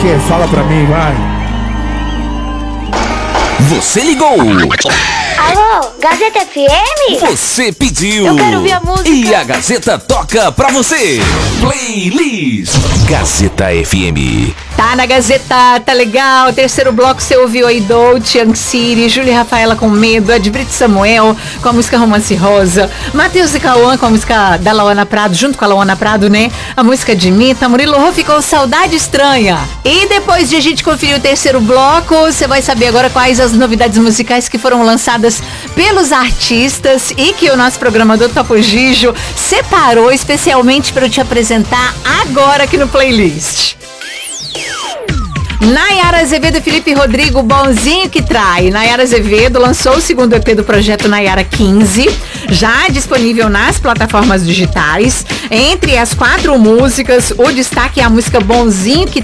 que? Fala pra mim, vai. Você ligou. Alô, Gazeta FM? Você pediu. Eu quero ouvir a música. E a Gazeta toca pra você. Playlist Gazeta FM. Tá na Gazeta, tá legal. Terceiro bloco você ouviu aí Dolce, Young City, Júlia e Rafaela com Medo, Edbrito Samuel com a música Romance Rosa, Matheus e Cauã com a música da Lauana Prado, junto com a Lauana Prado, né? A música de Mita, Murilo Rô ficou Saudade Estranha. E depois de a gente conferir o terceiro bloco, você vai saber agora quais as novidades musicais que foram lançadas pelos artistas e que o nosso programador Topo Gijo separou especialmente para eu te apresentar agora aqui no Playlist. Nayara Azevedo e Felipe Rodrigo, Bonzinho que Trai. Nayara Azevedo lançou o segundo EP do projeto Nayara 15, já disponível nas plataformas digitais. Entre as 4 músicas, o destaque é a música Bonzinho que